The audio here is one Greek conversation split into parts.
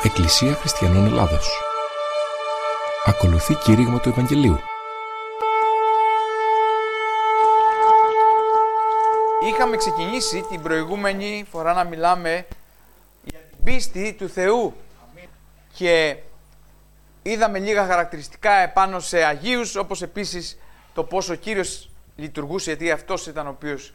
Εκκλησία Χριστιανών Ελλάδος. Ακολουθεί κήρυγμα του Ευαγγελίου. Είχαμε ξεκινήσει την προηγούμενη φορά να μιλάμε για την πίστη του Θεού και είδαμε λίγα χαρακτηριστικά επάνω σε Αγίους, όπως επίσης το πώς ο Κύριος λειτουργούσε, γιατί αυτός ήταν ο οποίος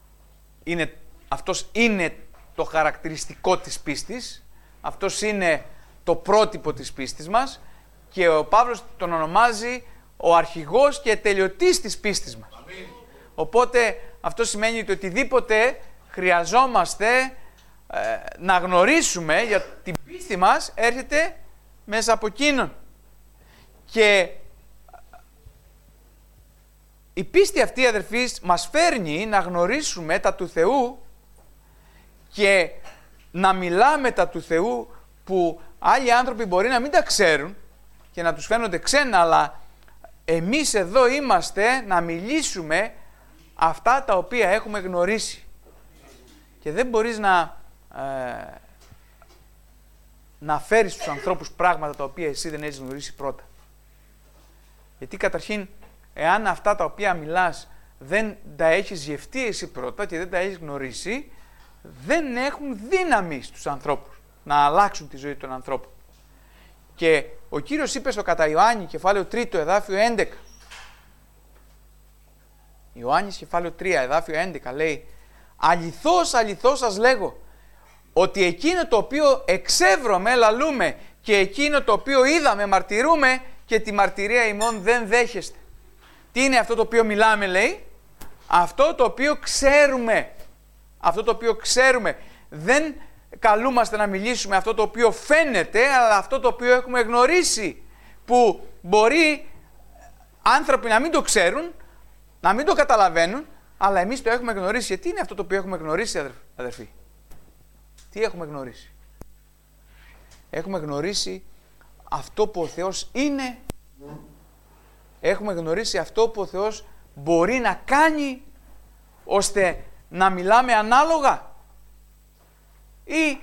αυτός είναι το χαρακτηριστικό της πίστης, αυτός είναι το πρότυπο της πίστης μας και ο Παύλος τον ονομάζει ο αρχηγός και τελειωτής της πίστης μας. Αμήν. Οπότε αυτό σημαίνει ότι οτιδήποτε χρειαζόμαστε να γνωρίσουμε για την πίστη μας έρχεται μέσα από εκείνον. Και η πίστη αυτή, αδερφοί, μας φέρνει να γνωρίσουμε τα του Θεού και να μιλάμε τα του Θεού που άλλοι άνθρωποι μπορεί να μην τα ξέρουν και να τους φαίνονται ξένα, αλλά εμείς εδώ είμαστε να μιλήσουμε αυτά τα οποία έχουμε γνωρίσει. Και δεν μπορείς να φέρεις στους ανθρώπους πράγματα τα οποία εσύ δεν έχεις γνωρίσει πρώτα. Γιατί καταρχήν, εάν αυτά τα οποία μιλάς δεν τα έχεις γευτεί εσύ πρώτα και δεν τα έχεις γνωρίσει, δεν έχουν δύναμη στους ανθρώπους να αλλάξουν τη ζωή των ανθρώπων. Και ο Κύριος είπε στο κατά Ιωάννη, κεφάλαιο 3, εδάφιο 11. Ιωάννης, κεφάλαιο 3, εδάφιο 11, λέει: «Αληθώς, αληθώς σας λέγω, ότι εκείνο το οποίο εξεύρωμε, λαλούμε, και εκείνο το οποίο είδαμε, μαρτυρούμε, και τη μαρτυρία ημών δεν δέχεστε». Τι είναι αυτό το οποίο μιλάμε, λέει? Αυτό το οποίο ξέρουμε. Αυτό το οποίο ξέρουμε. Δεν καλούμαστε να μιλήσουμε αυτό το οποίο φαίνεται, αλλά αυτό το οποίο έχουμε γνωρίσει. Που μπορεί άνθρωποι να μην το ξέρουν, να μην το καταλαβαίνουν, αλλά εμείς το έχουμε γνωρίσει. Τι είναι αυτό το οποίο έχουμε γνωρίσει, αδερφοί? Τι έχουμε γνωρίσει? Έχουμε γνωρίσει αυτό που ο Θεός είναι. Έχουμε γνωρίσει αυτό που ο Θεός μπορεί να κάνει ώστε να μιλάμε ανάλογα, ή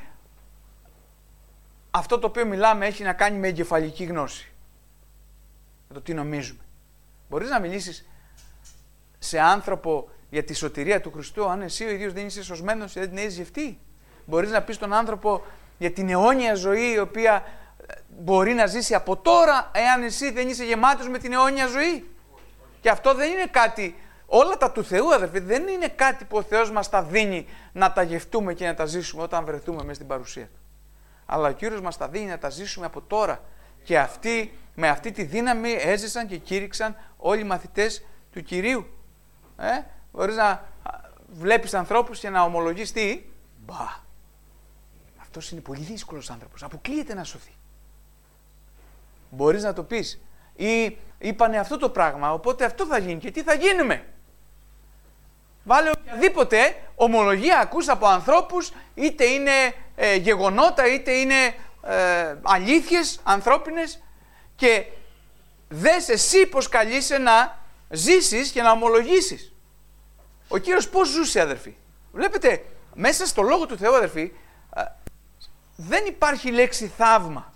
αυτό το οποίο μιλάμε έχει να κάνει με εγκεφαλική γνώση, με το τι νομίζουμε. Μπορείς να μιλήσεις σε άνθρωπο για τη σωτηρία του Χριστού αν εσύ ο ίδιος δεν είσαι σωσμένος και δεν την έχεις γευτεί? Μπορείς να πεις στον άνθρωπο για την αιώνια ζωή η οποία μπορεί να ζήσει από τώρα εάν εσύ δεν είσαι γεμάτος με την αιώνια ζωή? Και αυτό δεν είναι κάτι, όλα τα του Θεού, αδερφοί, δεν είναι κάτι που ο Θεός μας τα δίνει να τα γευτούμε και να τα ζήσουμε όταν βρεθούμε μέσα στην παρουσία Του. Αλλά ο Κύριος μας τα δίνει να τα ζήσουμε από τώρα. Και με αυτή τη δύναμη έζησαν και κήρυξαν όλοι οι μαθητές του Κυρίου. Μπορείς να βλέπεις ανθρώπους και να ομολογείς τι? Μπα, αυτός είναι πολύ δύσκολος άνθρωπος, αποκλείεται να σωθεί. Μπορείς να το πεις. Ή είπανε αυτό το πράγμα, οπότε αυτό θα γίνει. Και τι θα γίνουμε? Βάλε οποιαδήποτε ομολογία ακούς από ανθρώπους, είτε είναι γεγονότα, είτε είναι αλήθειες ανθρώπινες, και δες εσύ πως καλείσαι να ζήσεις και να ομολογήσεις. Ο Κύριος πώς ζούσε, αδερφοί? Βλέπετε, μέσα στο Λόγο του Θεού, αδερφοί, δεν υπάρχει λέξη θαύμα.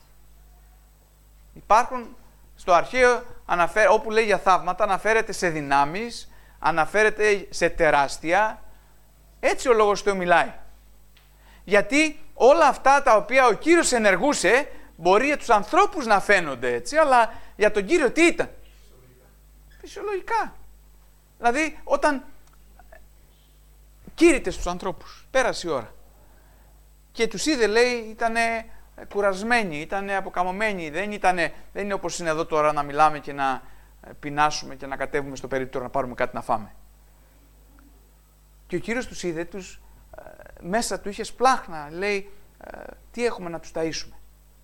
Υπάρχουν στο αρχαίο, όπου λέει για θαύματα, αναφέρεται σε δυνάμεις, αναφέρεται σε τεράστια. Έτσι ο Λόγος του Θεού μιλάει. Γιατί όλα αυτά τα οποία ο Κύριος ενεργούσε, μπορεί για τους ανθρώπους να φαίνονται έτσι, αλλά για τον Κύριο τι ήταν? Φυσιολογικά. Δηλαδή όταν κήρυτε στους ανθρώπους, πέρασε η ώρα και τους είδε, λέει, ήτανε κουρασμένοι, ήτανε αποκαμωμένοι, δεν είναι όπως είναι εδώ τώρα να μιλάμε και να πεινάσουμε και να κατέβουμε στο περίπτωρο να πάρουμε κάτι να φάμε. Και ο Κύριος τους είδε, μέσα του είχε σπλάχνα, λέει, τι έχουμε να τους ταΐσουμε?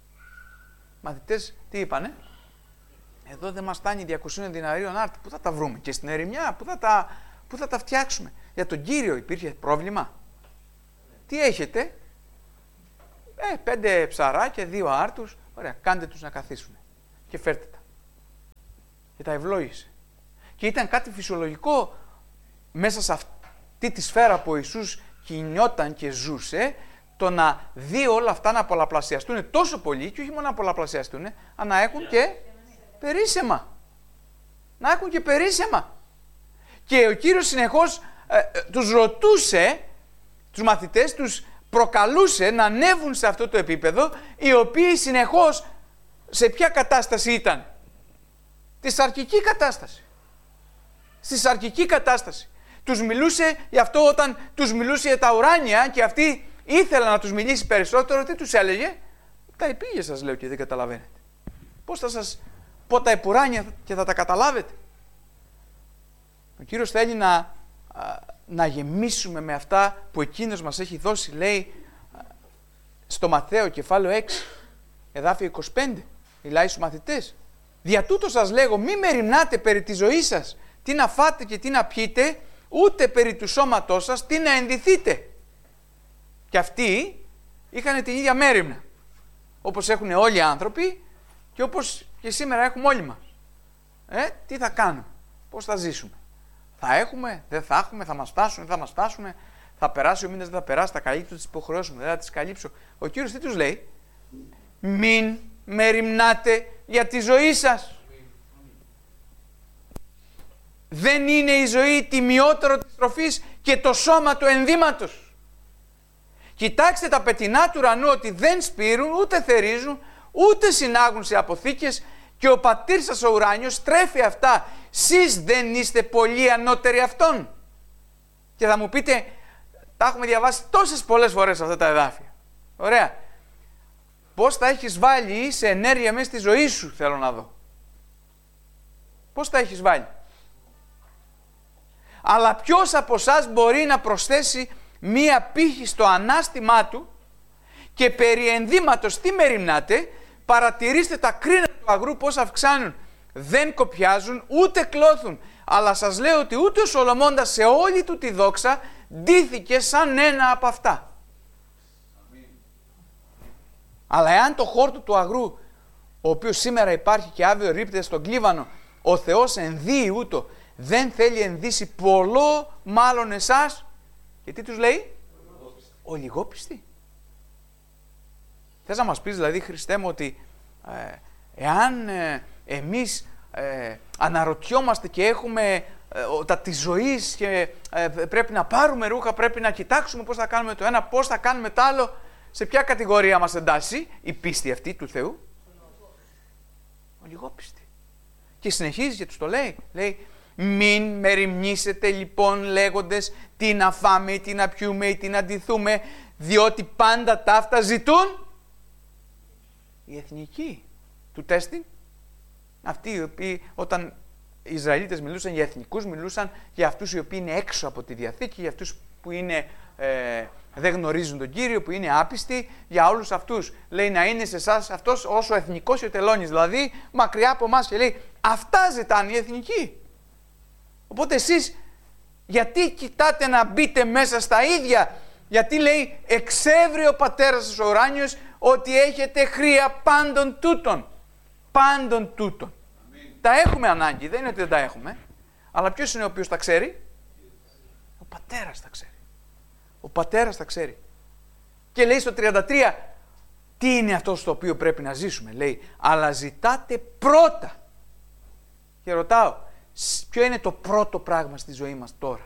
Μαθητές τι είπανε? Εδώ δεν μας φτάνει 200 διναρίων άρτη, πού θα τα βρούμε? Και στην ερημιά, πού θα τα φτιάξουμε? Για τον Κύριο υπήρχε πρόβλημα? Τι έχετε? 5 ψαρά και 2 άρτους, ωραία, κάντε τους να καθίσουν και φέρτε τα. Και τα ευλόγησε. Και ήταν κάτι φυσιολογικό μέσα σε αυτή τη σφαίρα που ο Ιησούς κινιόταν και ζούσε, το να δει όλα αυτά να πολλαπλασιαστούν τόσο πολύ, και όχι μόνο να πολλαπλασιαστούν, αλλά να έχουν και περίσσεμα. Να έχουν και περίσσεμα. Και ο Κύριος συνεχώς τους ρωτούσε, τους μαθητές, τους προκαλούσε να ανέβουν σε αυτό το επίπεδο, οι οποίοι συνεχώς σε ποια κατάσταση ήταν? Στη σαρκική κατάσταση. Στη σαρκική κατάσταση. Τους μιλούσε, γι' αυτό όταν τους μιλούσε για τα ουράνια και αυτοί ήθελαν να τους μιλήσει περισσότερο, τι τους έλεγε? Τα επίγεια σας λέω και δεν καταλαβαίνετε. Πώς θα σας πω τα επουράνια και θα τα καταλάβετε? Ο Κύριος θέλει να γεμίσουμε με αυτά που Εκείνος μας έχει δώσει. Λέει στο Ματθαίο κεφάλαιο 6, εδάφιο 25, μιλάει στους μαθητές. Δια τούτο σας λέγω, μη μεριμνάτε περί της ζωής σας, τι να φάτε και τι να πιείτε, ούτε περί του σώματός σας, τι να ενδυθείτε. Και αυτοί είχαν την ίδια μέριμνα, όπως έχουν όλοι οι άνθρωποι και όπως και σήμερα έχουμε όλοι μας. Τι θα κάνουμε, πώς θα ζήσουμε? Θα έχουμε, δεν θα έχουμε, θα μας φτάσουν, δεν θα μας φτάσουν, θα περάσει ο μήνας, δεν θα περάσει, θα καλύψω τις υποχρεώσεις μου, δεν θα τις καλύψω. Ο Κύριος τι τους λέει? Μην μεριμνάτε για τη ζωή σας. Δεν είναι η ζωή τιμιότερο της τροφής και το σώμα του ενδύματος? Κοιτάξτε τα πετεινά του ουρανού, ότι δεν σπείρουν, ούτε θερίζουν, ούτε συνάγουν σε αποθήκες, και ο πατήρ σας ο ουράνιος τρέφει αυτά. Σεις δεν είστε πολύ ανώτεροι αυτών? Και θα μου πείτε, τα έχουμε διαβάσει τόσες πολλές φορές αυτά τα εδάφια. Ωραία. Πώς θα έχεις βάλει σε ενέργεια μέσα στη ζωή σου, θέλω να δω. Πώς θα έχεις βάλει? Αλλά ποιος από εσάς μπορεί να προσθέσει μία πύχη στο ανάστημά του? Και περί ενδύματος τι μεριμνάτε? Παρατηρήστε τα κρίνα του αγρού πώς αυξάνουν. Δεν κοπιάζουν ούτε κλώθουν. Αλλά σας λέω ότι ούτε ο Σολομώντας σε όλη του τη δόξα ντύθηκε σαν ένα από αυτά. Αλλά εάν το χόρτο του αγρού, ο οποίος σήμερα υπάρχει και αύριο ρίπτεται στον κλίβανο, ο Θεός ενδύει ούτω, δεν θέλει ενδύσει πολλό μάλλον εσάς? Και τι τους λέει? Ο λιγόπιστοι. Θες να μας πεις δηλαδή, Χριστέ μου, ότι εάν εμείς αναρωτιόμαστε και έχουμε τα της ζωής και πρέπει να πάρουμε ρούχα, πρέπει να κοιτάξουμε πώς θα κάνουμε το ένα, πώς θα κάνουμε το άλλο, σε ποια κατηγορία μας εντάσσει η πίστη αυτή του Θεού? Ο λιγόπιστη. Και συνεχίζει και τους το λέει. Λέει, μην μεριμνήσετε λοιπόν λέγοντες τι να φάμε ή τι να πιούμε ή τι να ντυθούμε, διότι πάντα ταύτα ζητούν οι εθνικοί του τέστην. Αυτοί οι οποίοι, όταν οι Ισραηλίτες μιλούσαν για εθνικούς, μιλούσαν για αυτούς οι οποίοι είναι έξω από τη Διαθήκη, για αυτούς που είναι, δεν γνωρίζουν τον Κύριο, που είναι άπιστοι, για όλους αυτούς. Λέει να είναι σε εσάς αυτός όσο εθνικός ο τελώνης, δηλαδή μακριά από εμάς, και λέει αυτά ζητάνε οι εθνικοί. Οπότε εσείς γιατί κοιτάτε να μπείτε μέσα στα ίδια? Γιατί λέει εξεύρει ο πατέρας σας ο ουράνιος ότι έχετε χρία πάντων τούτων. Πάντων τούτων. Τα έχουμε ανάγκη, δεν είναι ότι δεν τα έχουμε. Αλλά ποιος είναι ο οποίος τα ξέρει? Ο πατέρας τα ξέρει. Ο πατέρας τα ξέρει. Και λέει στο 33, τι είναι αυτό στο οποίο πρέπει να ζήσουμε? Λέει, αλλά ζητάτε πρώτα. Και ρωτάω, ποιο είναι το πρώτο πράγμα στη ζωή μας τώρα?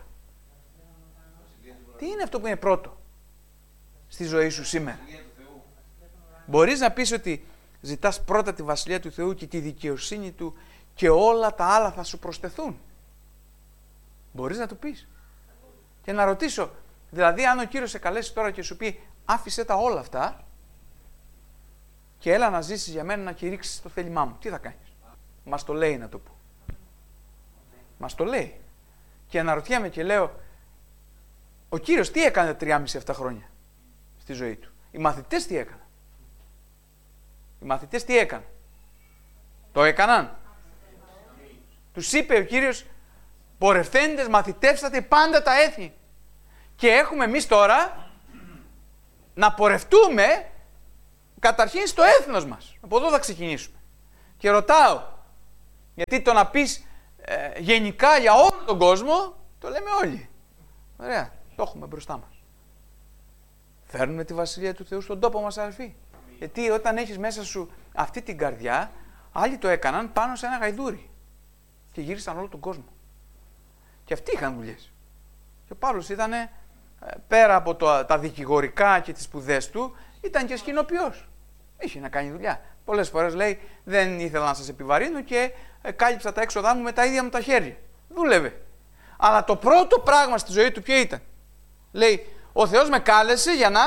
Τι είναι αυτό που είναι πρώτο στη ζωή σου σήμερα? Μπορείς να πεις ότι ζητάς πρώτα τη Βασιλεία του Θεού και τη δικαιοσύνη Του και όλα τα άλλα θα σου προσθεθούν? Μπορείς να το πεις? Και να ρωτήσω, δηλαδή αν ο Κύριος σε καλέσει τώρα και σου πει άφησε τα όλα αυτά και έλα να ζήσεις για μένα, να κηρύξεις το θέλημά μου, τι θα κάνεις? Μας το λέει να το πω. Μας το λέει. Και αναρωτιέμαι και λέω, ο Κύριος τι έκανε 3,5-7 χρόνια στη ζωή του? Οι μαθητές τι έκαναν? Οι μαθητές τι έκαναν? Το έκαναν? Τους είπε ο Κύριος, πορευθέντες μαθητεύσατε πάντα τα έθνη. Και έχουμε εμείς τώρα να πορευτούμε καταρχήν στο έθνος μας. Από εδώ θα ξεκινήσουμε. Και ρωτάω, γιατί το να πεις γενικά για όλο τον κόσμο, το λέμε όλοι. Ωραία, το έχουμε μπροστά μας. φέρνουμε τη Βασιλεία του Θεού στον τόπο μας, αδερφοί. Γιατί όταν έχεις μέσα σου αυτή την καρδιά, άλλοι το έκαναν πάνω σε ένα γαϊδούρι και γύρισαν όλο τον κόσμο. Και αυτοί είχαν δουλειές. Και ο Παύλος ήταν, πέρα από τα δικηγορικά και τις σπουδές του, ήταν και σκηνοποιός. Είχε να κάνει δουλειά. Πολλές φορές λέει, δεν ήθελα να σας επιβαρύνω και κάλυψα τα έξοδά μου με τα ίδια μου τα χέρια. Δούλευε. Αλλά το πρώτο πράγμα στη ζωή του ποιο ήταν? Λέει, ο Θεός με κάλεσε για να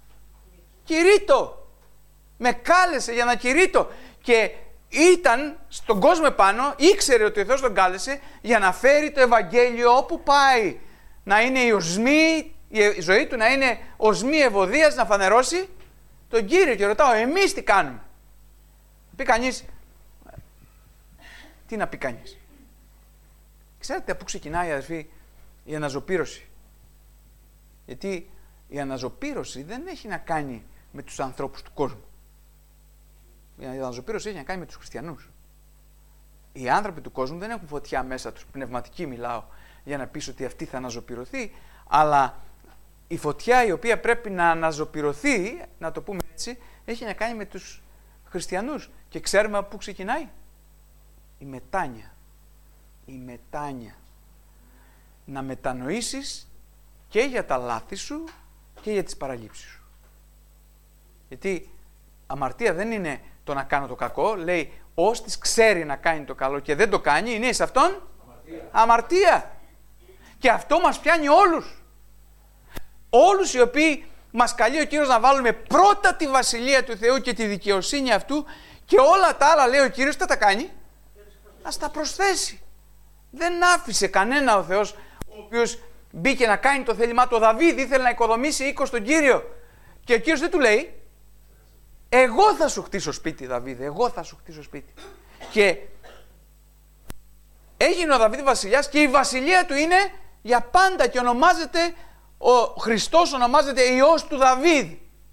κηρύττω. Με κάλεσε για να κηρύττω. Και ήταν στον κόσμο επάνω, ήξερε ότι ο Θεός τον κάλεσε για να φέρει το Ευαγγέλιο όπου πάει. Να είναι η ζωή του να είναι οσμή ευωδίας, να φανερώσει τον Κύριο. Και ρωτάω, εμείς τι κάνουμε? Πει κανείς, τι να πει κανείς? Ξέρετε από πού ξεκινάει, αδερφοί, η αναζωπήρωση? Γιατί η αναζωπήρωση δεν έχει να κάνει με τους ανθρώπους του κόσμου. Η αναζωπήρωση έχει να κάνει με τους χριστιανούς. Οι άνθρωποι του κόσμου δεν έχουν φωτιά μέσα τους, πνευματική μιλάω, για να πεις ότι αυτή θα αναζωπηρωθεί, αλλά η φωτιά η οποία πρέπει να αναζωπηρωθεί, να το πούμε έτσι, έχει να κάνει με τους χριστιανούς. Και ξέρουμε από πού ξεκινάει? Η μετάνοια. Η μετάνοια. Να μετανοήσεις και για τα λάθη σου και για τις παραλήψεις σου. Γιατί αμαρτία δεν είναι το να κάνω το κακό. Λέει, όστις ξέρει να κάνει το καλό και δεν το κάνει, είναι σε αυτόν αμαρτία. Και αυτό μας πιάνει όλους. Όλους οι οποίοι μας καλεί ο Κύριος να βάλουμε πρώτα τη Βασιλεία του Θεού και τη δικαιοσύνη αυτού, και όλα τα άλλα, λέει ο Κύριος, τι θα τα κάνει? Να στα προσθέσει. Δεν άφησε κανένα ο Θεός, ο οποίος μπήκε να κάνει το θέλημά του. Ο Δαβίδ ήθελε να οικοδομήσει οίκο στον Κύριο και ο Κύριος δεν του λέει, εγώ θα σου χτίσω σπίτι, Δαβίδ, εγώ θα σου χτίσω σπίτι. Και έγινε ο Δαβίδ βασιλιάς και η βασιλεία του είναι για πάντα και ονομάζεται, ο Χριστός ονομάζεται Υιός του Δαβίδ.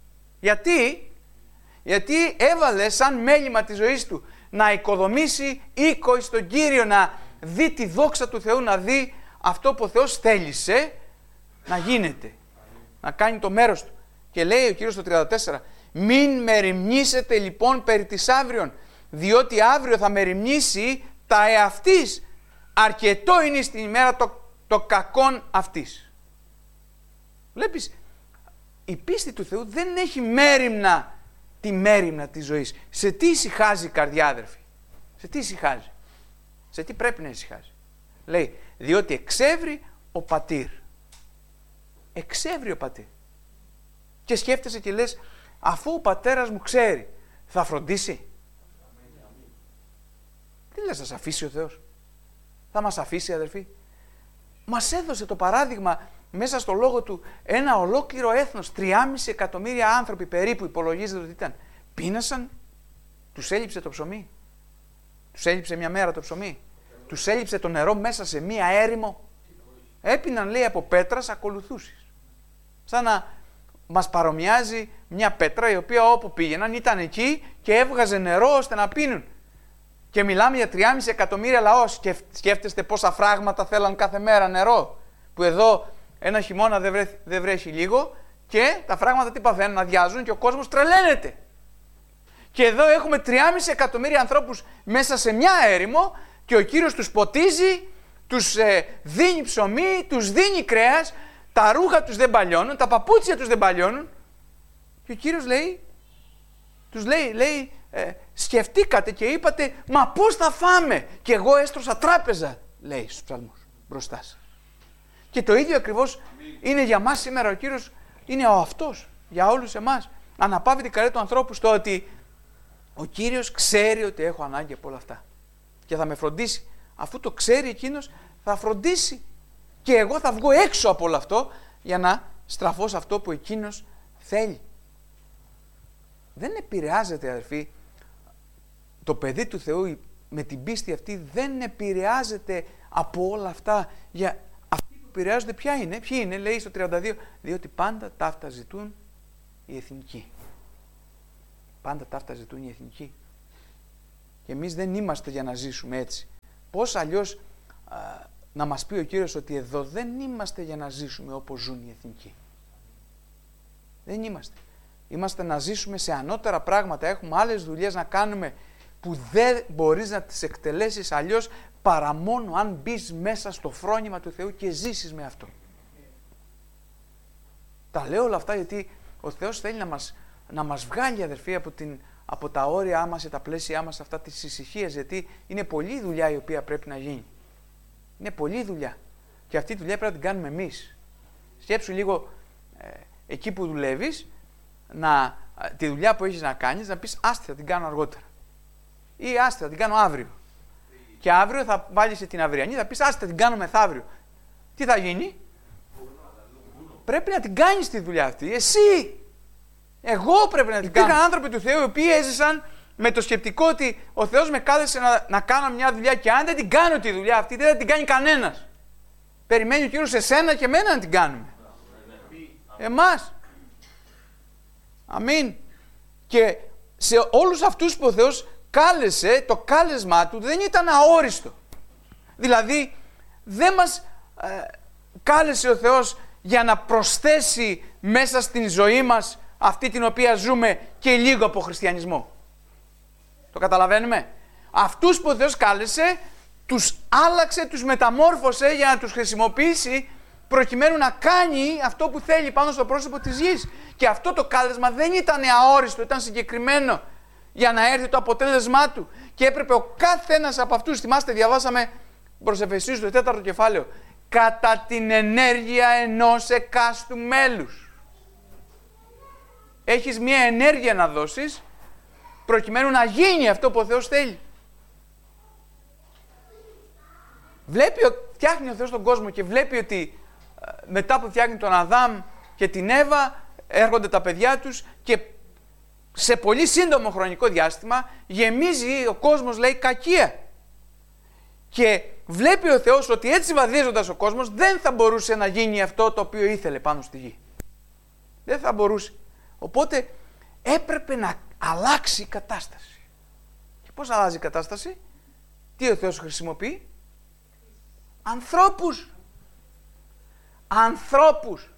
Γιατί έβαλε σαν μέλημα της ζωής του να οικοδομήσει οίκο στον Κύριο, να δει τη δόξα του Θεού, να δει αυτό που ο Θεός θέλησε να γίνεται, να κάνει το μέρος του. Και λέει ο Κύριος στο 34, μην μεριμνήσετε λοιπόν περί της αύριον, διότι αύριο θα μεριμνήσει τα εαυτής, αρκετό είναι στην ημέρα το κακόν αυτής. Βλέπεις, η πίστη του Θεού δεν έχει μέριμνα, τη μέριμνα της ζωής. Σε τι ησυχάζει η καρδιά, αδερφοι? Σε τι ησυχάζει? Σε τι πρέπει να ησυχάζει? Λέει, διότι εξεύρει ο πατήρ. Εξεύρει ο πατήρ. Και σκέφτεσαι και λες, αφού ο πατέρας μου ξέρει, θα φροντίσει? Τι λες, θα σε αφήσει ο Θεός? Θα μας αφήσει, αδερφοί? Μας έδωσε το παράδειγμα μέσα στο λόγο του ένα ολόκληρο έθνος, 3,5 εκατομμύρια άνθρωποι περίπου υπολογίζεται ότι ήταν. Πείνασαν, τους έλειψε το ψωμί. Τους έλειψε μια μέρα το ψωμί. Τους έλειψε το νερό μέσα σε μια έρημο. Έπιναν, λέει, από πέτρας ακολουθούσεις. Σαν να μας παρομοιάζει μια πέτρα η οποία όπου πήγαιναν ήταν εκεί και έβγαζε νερό ώστε να πίνουν. Και μιλάμε για 3,5 εκατομμύρια λαό. Σκέφτεστε πόσα φράγματα θέλαν κάθε μέρα νερό. Που εδώ ένα χειμώνα δεν βρέχει λίγο και τα φράγματα τι παθαίνουν? Αδειάζουν και ο κόσμος τρελαίνεται. Και εδώ έχουμε 3,5 εκατομμύρια ανθρώπους μέσα σε μια έρημο και ο Κύριος τους ποτίζει, τους δίνει ψωμί, τους δίνει κρέας, τα ρούχα τους δεν παλιώνουν, τα παπούτσια τους δεν παλιώνουν. Και ο Κύριος τους λέει, σκεφτήκατε και είπατε, μα πώς θα φάμε? Και εγώ έστρωσα τράπεζα, λέει στους ψαλμούς, μπροστά σας. Και το ίδιο ακριβώς είναι για μας σήμερα. Ο Κύριος είναι ο αυτός για όλους εμάς. Αναπαύει την καρδιά του ανθρώπου στο ότι ο Κύριος ξέρει ότι έχω ανάγκη από όλα αυτά και θα με φροντίσει. Αφού το ξέρει εκείνος, θα φροντίσει και εγώ θα βγω έξω από όλο αυτό για να στραφώ σε αυτό που εκείνος θέλει. Δεν επηρεάζεται, αδερφοί, το παιδί του Θεού με την πίστη αυτή δεν επηρεάζεται από όλα αυτά. Για αυτοί που επηρεάζονται ποιοι είναι, λέει στο 32, διότι πάντα ταύτα ζητούν οι εθνικοί. Πάντα ταύτα ζητούν οι εθνικοί. Και εμείς δεν είμαστε για να ζήσουμε έτσι. Πώς αλλιώς να μας πει ο Κύριος ότι εδώ δεν είμαστε για να ζήσουμε όπως ζουν οι εθνικοί. Δεν είμαστε. Είμαστε να ζήσουμε σε ανώτερα πράγματα. Έχουμε άλλες δουλειές να κάνουμε που δεν μπορείς να τις εκτελέσεις αλλιώς παρά μόνο αν μπεις μέσα στο φρόνημα του Θεού και ζήσεις με αυτό. Τα λέω όλα αυτά γιατί ο Θεός θέλει να μας βγάλει, αδερφοί, από τα όρια μας και τα πλαίσια μας αυτά της ησυχίας, γιατί είναι πολλή δουλειά η οποία πρέπει να γίνει. Είναι πολλή δουλειά. Και αυτή τη δουλειά πρέπει να την κάνουμε εμείς. Σκέψου λίγο εκεί που δουλεύεις, τη δουλειά που έχεις να κάνεις, να πεις άστη θα την κάνω αργότερα. Ή άστη θα την κάνω αύριο. Και αύριο θα βάλεις την αυριανή, θα πεις άστη θα την κάνω μεθαύριο. Τι θα γίνει? Πρέπει να την κάνεις τη δουλειά αυτή. Εσύ! Εγώ πρέπει να την κάνω. Υπήρχαν άνθρωποι του Θεού οι οποίοι έζησαν με το σκεπτικό ότι ο Θεός με κάλεσε να κάνω μια δουλειά και αν δεν την κάνω τη δουλειά αυτή, δεν θα την κάνει κανένας. Περιμένει ο Κύριος εσένα και εμένα να την κάνουμε. Εμάς. Αμήν. Και σε όλους αυτούς που ο Θεός κάλεσε, το κάλεσμά του δεν ήταν αόριστο. Δηλαδή δεν μας κάλεσε ο Θεός για να προσθέσει μέσα στην ζωή μας αυτή την οποία ζούμε και λίγο από χριστιανισμό. Το καταλαβαίνουμε? Αυτούς που ο Θεός κάλεσε, τους άλλαξε, τους μεταμόρφωσε για να τους χρησιμοποιήσει προκειμένου να κάνει αυτό που θέλει πάνω στο πρόσωπο της γης. Και αυτό το κάλεσμα δεν ήταν αόριστο, ήταν συγκεκριμένο για να έρθει το αποτέλεσμά του. Και έπρεπε ο κάθε ένας από αυτούς, θυμάστε διαβάσαμε προς Εφεσίους το 4ο κεφάλαιο, κατά την ενέργεια ενός εκάστου μέλους. Έχεις μια ενέργεια να δώσεις προκειμένου να γίνει αυτό που ο Θεός θέλει. Φτιάχνει ο Θεός τον κόσμο και βλέπει ότι μετά που φτιάχνει τον Αδάμ και την Εύα έρχονται τα παιδιά τους και σε πολύ σύντομο χρονικό διάστημα γεμίζει ο κόσμος, λέει, κακία. Και βλέπει ο Θεός ότι έτσι βαδίζοντας ο κόσμος δεν θα μπορούσε να γίνει αυτό το οποίο ήθελε πάνω στη γη. Δεν θα μπορούσε. Οπότε έπρεπε να αλλάξει η κατάσταση. Και πώς αλλάζει η κατάσταση? Τι ο Θεός χρησιμοποιεί? Ανθρώπους. Ανθρώπους.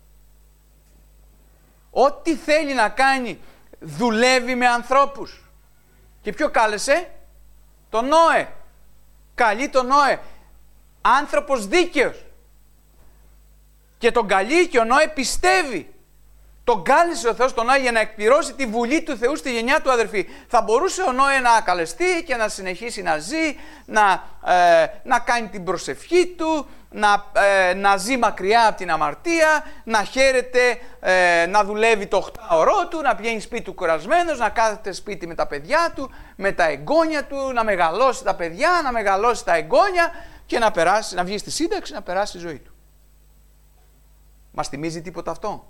Ό,τι θέλει να κάνει δουλεύει με ανθρώπους. Και ποιο κάλεσε? Τον Νόε. Καλεί τον Νόε. Άνθρωπος δίκαιος. Και τον καλεί και ο Νόε πιστεύει. Τον κάλεσε ο Θεός τον Νόε για να εκπληρώσει τη βουλή του Θεού στη γενιά του, αδερφοί. Θα μπορούσε ο Νόε να καλεστεί και να συνεχίσει να ζει, να κάνει την προσευχή του, να ζει μακριά από την αμαρτία, να χαίρεται, να δουλεύει το 8ωρο του, να πηγαίνει σπίτι του κουρασμένος, να κάθεται σπίτι με τα παιδιά του, με τα εγγόνια του, να μεγαλώσει τα παιδιά, να μεγαλώσει τα εγγόνια και να βγει στη σύνταξη, να περάσει τη ζωή του. Μας θυμίζει τίποτα αυτό?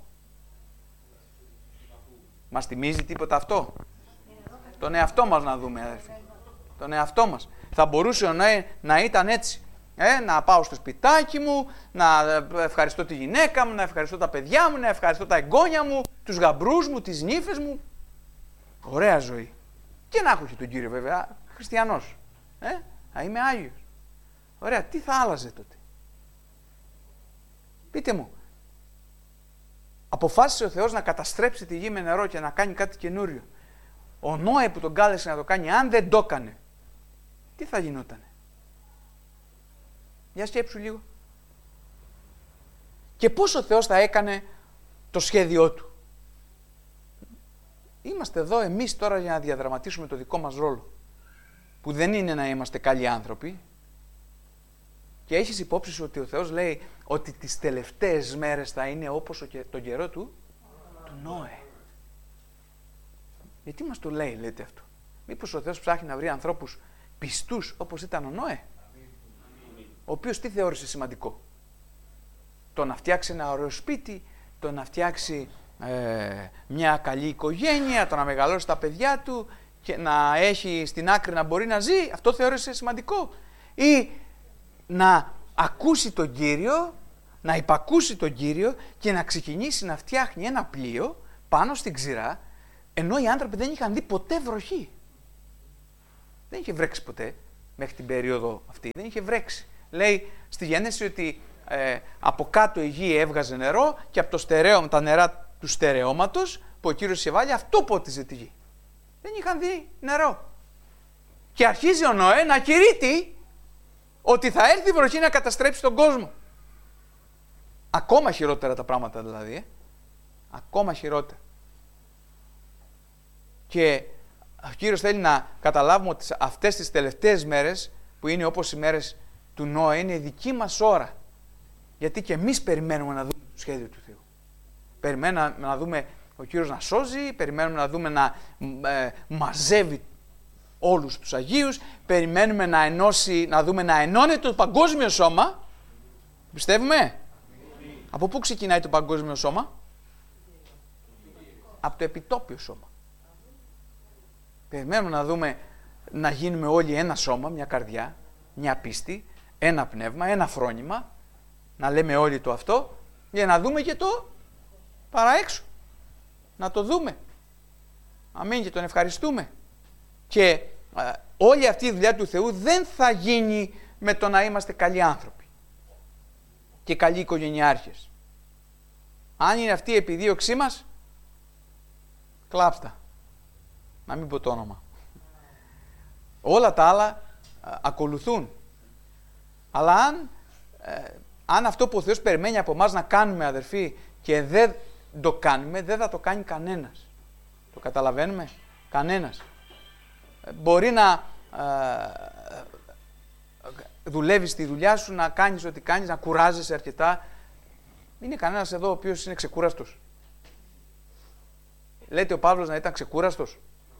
Μας θυμίζει τίποτα αυτό? Τον εαυτό μας να δούμε, αδερφοί. Τον εαυτό μας. Θα μπορούσε ο Νόε να ήταν έτσι. Να πάω στο σπιτάκι μου, να ευχαριστώ τη γυναίκα μου, να ευχαριστώ τα παιδιά μου, να ευχαριστώ τα εγγόνια μου, τους γαμπρούς μου, τις νύφες μου. Ωραία ζωή. Και να έχω και τον Κύριο βέβαια, χριστιανός. Θα είμαι Άγιος. Ωραία, τι θα άλλαζε τότε? Πείτε μου. Αποφάσισε ο Θεός να καταστρέψει τη γη με νερό και να κάνει κάτι καινούριο. Ο Νόε που τον κάλεσε να το κάνει, αν δεν το έκανε, τι θα γινότανε? Για σκέψου λίγο. Και πώς ο Θεός θα έκανε το σχέδιό του? Είμαστε εδώ εμείς τώρα για να διαδραματίσουμε το δικό μας ρόλο. Που δεν είναι να είμαστε καλοί άνθρωποι. Και έχεις υπόψη σου ότι ο Θεός λέει ότι τις τελευταίες μέρες θα είναι όπως τον καιρό του Νόε. Γιατί μας το λέει, λέτε αυτό? Μήπως ο Θεός ψάχνει να βρει ανθρώπους πιστούς όπως ήταν ο Νόε? Ο οποίος τι θεώρησε σημαντικό? Το να φτιάξει ένα ωραίο σπίτι, το να φτιάξει μια καλή οικογένεια, το να μεγαλώσει τα παιδιά του και να έχει στην άκρη να μπορεί να ζει, αυτό θεώρησε σημαντικό? Ή να ακούσει τον Κύριο, να υπακούσει τον Κύριο και να ξεκινήσει να φτιάχνει ένα πλοίο πάνω στην ξηρά, ενώ οι άνθρωποι δεν είχαν δει ποτέ βροχή. Δεν είχε βρέξει ποτέ μέχρι την περίοδο αυτή, δεν είχε βρέξει. Λέει στη Γένεση ότι από κάτω η γη έβγαζε νερό και από το στερέωμα, τα νερά του στερεώματος που ο Κύριος είχε βάλει, αυτό πότιζε τη γη. Δεν είχαν δει νερό. Και αρχίζει ο Νόε να κηρύττει ότι θα έρθει η βροχή να καταστρέψει τον κόσμο. Ακόμα χειρότερα τα πράγματα δηλαδή. Ακόμα χειρότερα. Και ο Κύριος θέλει να καταλάβουμε ότι αυτές τις τελευταίες μέρες, που είναι όπως οι μέρες του Νόε, είναι η δική μας ώρα. Γιατί και εμείς περιμένουμε να δούμε το σχέδιο του Θεού. Περιμένουμε να δούμε ο Κύριος να σώζει, περιμένουμε να δούμε να μαζεύει όλους τους Αγίους, περιμένουμε να δούμε να ενώνεται το παγκόσμιο σώμα. Πιστεύουμε? Από πού ξεκινάει το παγκόσμιο σώμα? Από το επιτόπιο σώμα. Περιμένουμε να δούμε να γίνουμε όλοι ένα σώμα, μια καρδιά, μια πίστη, ένα πνεύμα, ένα φρόνημα, να λέμε όλοι το αυτό, για να δούμε και το παραέξω. Να το δούμε. Αμήν, και τον ευχαριστούμε. Και όλη αυτή η δουλειά του Θεού δεν θα γίνει με το να είμαστε καλοί άνθρωποι και καλοί οικογενειάρχες. Αν είναι αυτή η επιδίωξή μας, κλάψτα. Να μην πω το όνομα. Όλα τα άλλα ακολουθούν. Αλλά αν αυτό που ο Θεός περιμένει από εμάς να κάνουμε, αδερφοί, και δεν το κάνουμε, δεν θα το κάνει κανένας. Το καταλαβαίνουμε? Κανένας. Μπορεί να δουλεύεις τη δουλειά σου, να κάνεις ό,τι κάνεις, να κουράζεσαι αρκετά. Είναι κανένας εδώ ο οποίος είναι ξεκούραστος? Λέτε ο Παύλος να ήταν ξεκούραστος?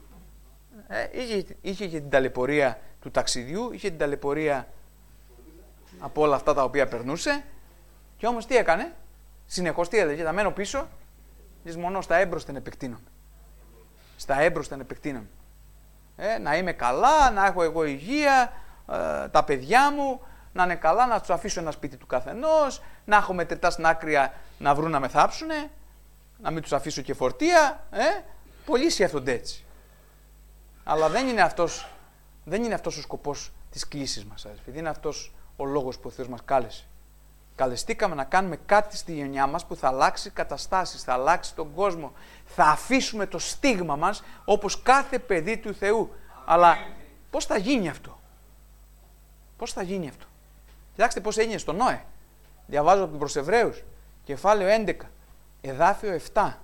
Είχε και την ταλαιπωρία του ταξιδιού, είχε την ταλαιπωρία από όλα αυτά τα οποία περνούσε, και όμως τι έκανε? Συνεχώς τι έλεγε? Θα μένω πίσω, μόνο στα έμπροσθεν επεκτείνομαι. Στα έμπροσθεν επεκτείνομαι. Να είμαι καλά, να έχω εγώ υγεία, τα παιδιά μου να είναι καλά, να τους αφήσω ένα σπίτι του καθενός, να έχω μετρητά στην άκρια να βρουν να με θάψουνε, να μην τους αφήσω και φορτία. Πολλοί σκέφτονται έτσι. Αλλά δεν είναι αυτός ο σκοπός της κλήσης μας, αδελφοί. Δεν είναι αυτός ο λόγος που ο Θεός μας κάλεσε. Καλεστήκαμε να κάνουμε κάτι στη γενιά μας που θα αλλάξει καταστάσεις, θα αλλάξει τον κόσμο. Θα αφήσουμε το στίγμα μας όπως κάθε παιδί του Θεού. Αλλά πώς θα γίνει αυτό? Πώς θα γίνει αυτό? Κοιτάξτε πώς έγινε στο Νόε. Διαβάζω από τους Εβραίους, κεφάλαιο 11, εδάφιο 7.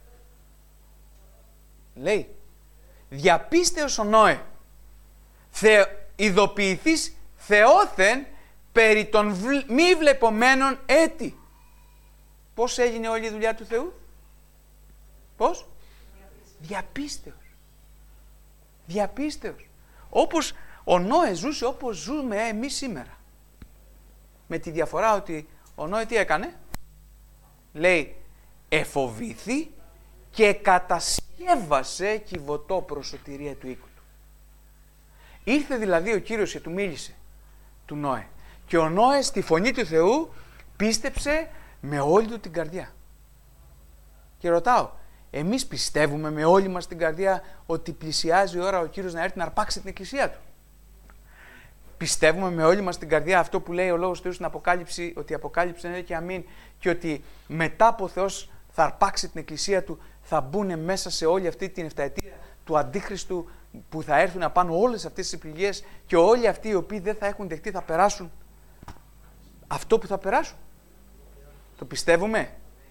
Λέει, διαπίστεως ο Νόε, ειδοποιηθείς θεόθεν περί των μη βλεπομένων έτη. Πώς έγινε όλη η δουλειά του Θεού? Πώς? Διαπίστεως. Διαπίστεως. Όπως ο Νόε ζούσε όπως ζούμε εμείς σήμερα. Με τη διαφορά ότι ο Νόε τι έκανε? Λέει, εφοβήθη και κατασκεύασε κυβωτό προς σωτηρία του οίκου του. Ήρθε δηλαδή ο Κύριος και του μίλησε, του Νόε. Και ο Νόε στη φωνή του Θεού πίστεψε με όλη του την καρδιά. Και ρωτάω, εμείς πιστεύουμε με όλη μας την καρδιά ότι πλησιάζει η ώρα ο Κύριος να έρθει να αρπάξει την εκκλησία του? Πιστεύουμε με όλη μας την καρδιά αυτό που λέει ο Λόγος του Θεού στην Αποκάλυψη, ότι η Αποκάλυψη είναι και αμήν, και ότι μετά που ο Θεός θα αρπάξει την εκκλησία του, θα μπουν μέσα σε όλη αυτή την εφταετία του Αντίχριστου, που θα έρθουν να πάνε όλες αυτές τις πληγές, και όλοι αυτοί οι οποίοι δεν θα έχουν δεχτεί θα περάσουν αυτό που θα περάσουν? Το πιστεύουμε?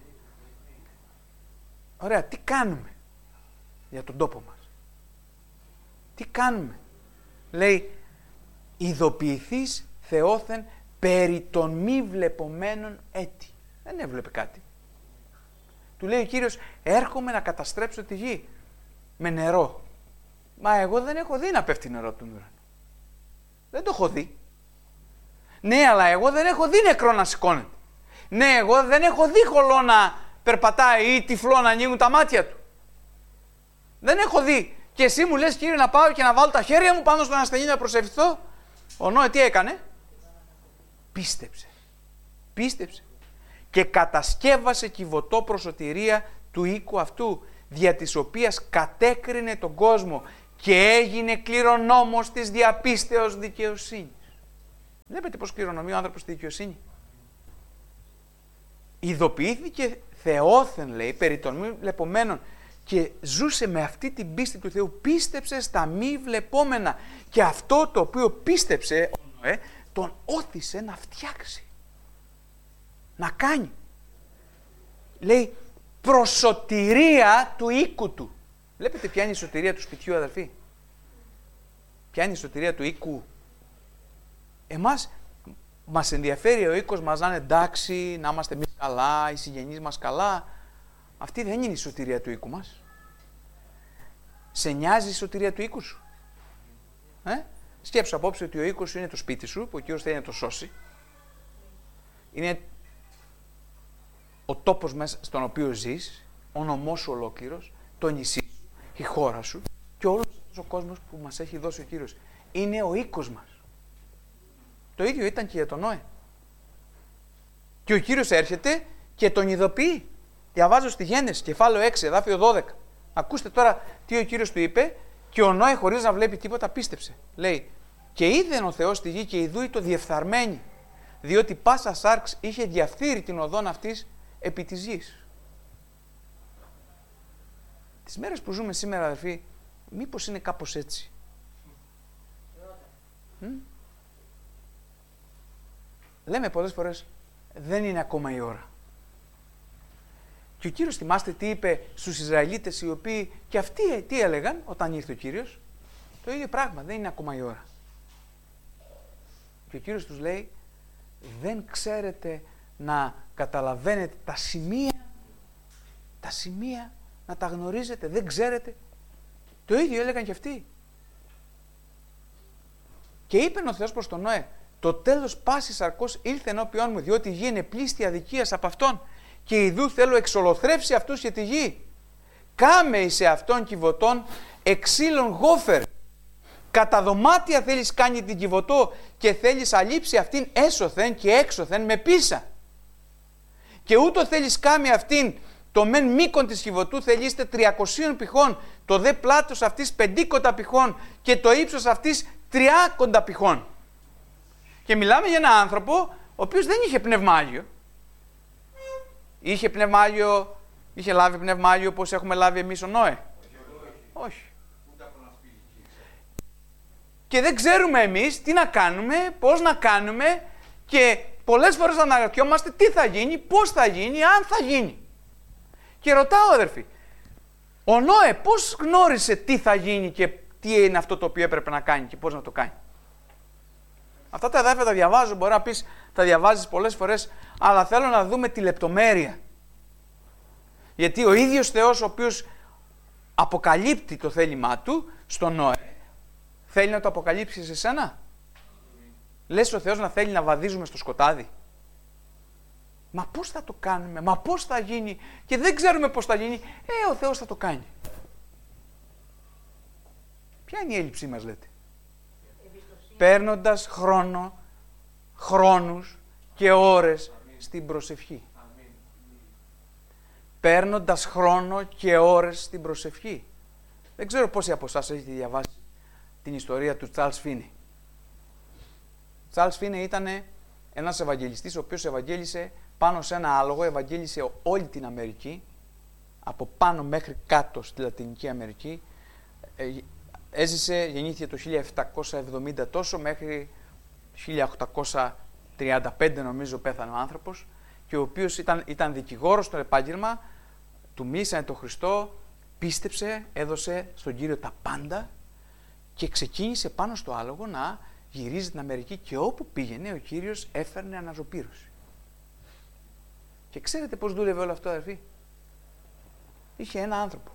Ωραία, τι κάνουμε για τον τόπο μας? Τι κάνουμε? Λέει, ειδοποιηθείς θεόθεν περί των μη βλεπομένων έτη. Δεν έβλεπε κάτι. Του λέει ο Κύριος, έρχομαι να καταστρέψω τη γη με νερό. Μα εγώ δεν έχω δει να πέφτει νερό από τον ουρανό. Δεν το έχω δει. Ναι, αλλά εγώ δεν έχω δει νεκρό να σηκώνεται. Ναι, εγώ δεν έχω δει χολό να περπατάει ή τυφλό να ανοίγουν τα μάτια του. Δεν έχω δει. Και εσύ μου λες, Κύριε, να πάω και να βάλω τα χέρια μου πάνω στον ασθενή να προσευχηθώ? Ο Νόε τι έκανε? Πίστεψε. Πίστεψε. Και κατασκεύασε κυβωτό προς σωτηρία του οίκου αυτού, δια της οποίας κατέκρινε τον κόσμο και έγινε κληρονόμος της διαπίστεως δικαιοσύνης. Βλέπετε πώς κληρονομεί ο άνθρωπος τη δικαιοσύνη? Ειδοποιήθηκε θεόθεν, λέει, περί των μη βλεπωμένων, και ζούσε με αυτή την πίστη του Θεού. Πίστεψε στα μη βλεπόμενα. Και αυτό το οποίο πίστεψε ο Νοέ, τον όθησε να φτιάξει. Να κάνει. Λέει, προσωτηρία του οίκου του. Βλέπετε ποια είναι η σωτηρία του σπιτιού, αδελφοί? Ποια είναι η σωτηρία του οίκου? Εμάς μας ενδιαφέρει ο οίκος μας να είναι εντάξει, να είμαστε εμείς καλά, οι συγγενείς μας καλά. Αυτή δεν είναι η σωτηρία του οίκου μας. Σε νοιάζει η σωτηρία του οίκου σου? Σκέψου απόψε ότι ο οίκος σου είναι το σπίτι σου, που ο Κύριος θέλει να το σώσει. Είναι ο τόπος μέσα στον οποίο ζεις, ο νομός σου ολόκληρος, το νησί σου, η χώρα σου και όλος ο κόσμος που μας έχει δώσει ο Κύριος. Είναι ο οίκος μας. Το ίδιο ήταν και για τον Νόε. Και ο Κύριος έρχεται και τον ειδοποιεί. Διαβάζω στη Γένεση, κεφάλαιο 6, εδάφιο 12. Ακούστε τώρα τι ο Κύριος του είπε, και ο Νόε, χωρίς να βλέπει τίποτα, πίστεψε. Λέει, και είδεν ο Θεός τη γη και ιδούει το διεφθαρμένη, διότι πάσα σάρξ είχε διαφθείρει την οδόν αυτής επί της γης. Τις μέρες που ζούμε σήμερα, αδελφοί, μήπως είναι κάπως έτσι? Λέμε πολλές φορές, δεν είναι ακόμα η ώρα. Και ο Κύριος, θυμάστε τι είπε στους Ισραηλίτες, οι οποίοι και αυτοί τι έλεγαν όταν ήρθε ο Κύριος? Το ίδιο πράγμα, δεν είναι ακόμα η ώρα. Και ο Κύριος τους λέει, δεν ξέρετε να καταλαβαίνετε τα σημεία να τα γνωρίζετε, δεν ξέρετε? Το ίδιο έλεγαν και αυτοί. Και είπε ο Θεός προς τον Νόε, το τέλος πάσης σαρκός ήλθε ενώπιόν μου, διότι η γη είναι πλήστη αδικίας από αυτόν, και ιδού θέλω εξολοθρεύσει αυτούς και τη γη. Κάμε εις σε αυτόν κυβωτών εξήλων γόφερ. Κατά δωμάτια θέλεις κάνει την κυβωτό και θέλεις αλείψει αυτήν έσωθεν και έξωθεν με πίσα. Και ούτω θέλεις κάμε αυτήν το μεν μήκον της κυβωτού θέλειστε 300 πηχών, το δε πλάτος αυτής 50 πηχών και το ύψος αυτής 30 πηχών. Και μιλάμε για έναν άνθρωπο ο οποίος δεν είχε πνευμάγιο. Είχε πνευμάγιο, είχε λάβει πνευμάγιο όπως έχουμε λάβει εμείς ο Νόε? Όχι. Και δεν ξέρουμε εμείς τι να κάνουμε, πώς να κάνουμε, και πολλές φορές αναρωτιόμαστε τι θα γίνει, πώς θα γίνει, αν θα γίνει. Και ρωτάω, αδερφοί, ο Νόε πώς γνώρισε τι θα γίνει και τι είναι αυτό το οποίο έπρεπε να κάνει και πώς να το κάνει? Αυτά τα εδάφια τα διαβάζω, μπορεί να πεις τα διαβάζεις πολλές φορές, αλλά θέλω να δούμε τη λεπτομέρεια. Γιατί ο ίδιος Θεός, ο οποίος αποκαλύπτει το θέλημά του στον Νόε, θέλει να το αποκαλύψει σε σένα? Λες ο Θεός να θέλει να βαδίζουμε στο σκοτάδι? Μα πώς θα το κάνουμε, μα πώς θα γίνει, και δεν ξέρουμε πώς θα γίνει. Ο Θεός θα το κάνει. Ποια είναι η έλλειψή μας, λέτε? Παίρνοντας χρόνους και ώρες στην προσευχή. Παίρνοντας χρόνο και ώρες στην προσευχή. Δεν ξέρω πόσοι από εσάς έχετε διαβάσει την ιστορία του Τσάρλς Φίνεϊ. Ο Τσάρλς Φίνεϊ ήταν ένας ευαγγελιστής ο οποίος ευαγγέλισε πάνω σε ένα άλογο, ευαγγέλισε όλη την Αμερική, από πάνω μέχρι κάτω στη Λατινική Αμερική. Έζησε, γεννήθηκε το 1770 τόσο, μέχρι 1835 νομίζω πέθανε ο άνθρωπος, και ο οποίος ήταν δικηγόρος στο επάγγελμα, του μίλησανε τον Χριστό, πίστεψε, έδωσε στον Κύριο τα πάντα και ξεκίνησε πάνω στο άλογο να γυρίζει την Αμερική, και όπου πήγαινε ο Κύριος έφερνε αναζωπήρωση. Και ξέρετε πώς δούλευε όλο αυτό, αδερφοί? Είχε ένα άνθρωπο.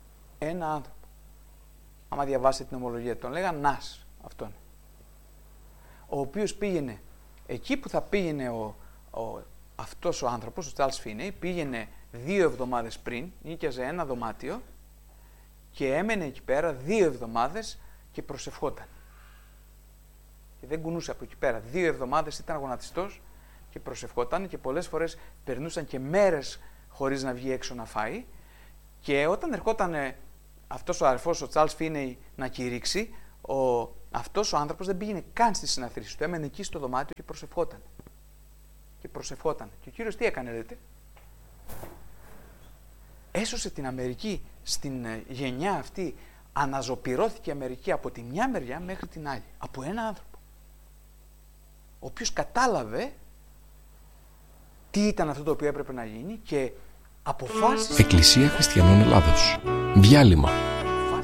Άμα διαβάσετε την ομολογία, τον λέγαν Νας αυτόν. Ο οποίος πήγαινε εκεί που θα πήγαινε αυτός ο άνθρωπος, ο Τσάρλς Φίνεϊ, πήγαινε 2 εβδομάδες πριν, νοίκιαζε ένα δωμάτιο και έμενε εκεί πέρα 2 εβδομάδες και προσευχόταν. Και δεν κουνούσε από εκεί πέρα. 2 εβδομάδες ήταν γονατιστός και προσευχόταν, και πολλές φορές περνούσαν και μέρες χωρίς να βγει έξω να φάει. Και όταν ερχόταν αυτός ο αδερφός, ο Τσάρλς Φίνεϊ, να κηρύξει, αυτός ο άνθρωπος δεν πήγαινε καν στη συναθρήση του. Έμενε εκεί στο δωμάτιο και προσευχόταν. Και ο Κύριος τι έκανε, λέτε? έσωσε την Αμερική στην γενιά αυτή. Αναζωπυρώθηκε η Αμερική από τη μια μεριά μέχρι την άλλη. Από ένα άνθρωπο. Ο οποίος κατάλαβε τι ήταν αυτό το οποίο έπρεπε να γίνει και αποφάσισε. Εκκλησία Χριστιανών Ελλάδος. Διάλειμμα.